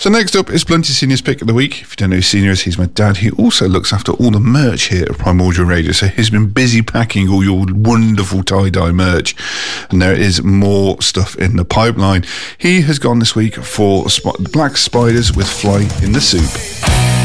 So next up is Blunty Senior's Pick of the Week. If you don't know who Senior is, he's my dad. He also looks after all the merch here at Primordial Radio. So he's been busy packing all your wonderful tie-dye merch. And there is more stuff in the pipeline. He has gone this week for Black Spiders with Fly in the Soup.